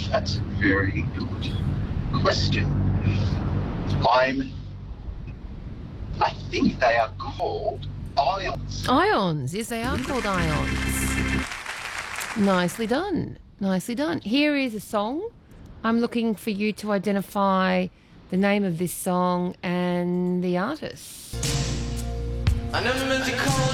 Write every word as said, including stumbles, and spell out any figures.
That's a very good question. I'm. I think they are called ions. Ions. Yes, they are called ions. Nicely done. Nicely done. Here is a song. I'm looking for you to identify the name of this song and the artist. I never meant to call